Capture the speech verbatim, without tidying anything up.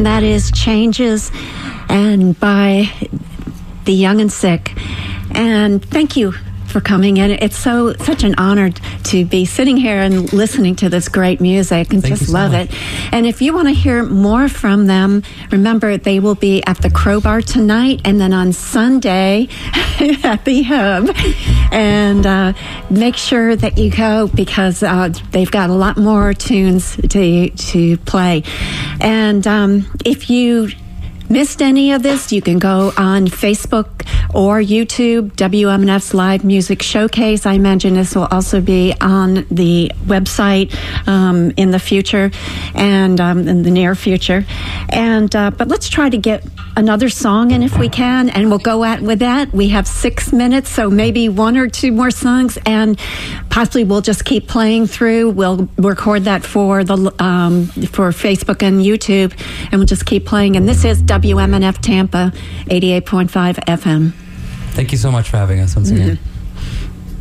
that is Changes, and by The Young and Sick. And thank you for coming in. It's so such an honor to be sitting here and listening to this great music, and Thank just you so love much. it. And if you want to hear more from them, remember they will be at the Crowbar tonight, and then on Sunday at the Hub. And uh, make sure that you go, because uh, they've got a lot more tunes to to play. And um, if you missed any of this, you can go on Facebook or YouTube, W M N F's Live Music Showcase. I imagine this will also be on the website um, in the future, and um, in the near future. And uh, but let's try to get another song in if we can, and we'll go at with that. We have six minutes, so maybe one or two more songs, and possibly we'll just keep playing through. We'll record that for the um, for Facebook and YouTube, and we'll just keep playing. And this is W M N F Tampa, eighty-eight point five F M. Thank you so much for having us once again. Mm-hmm.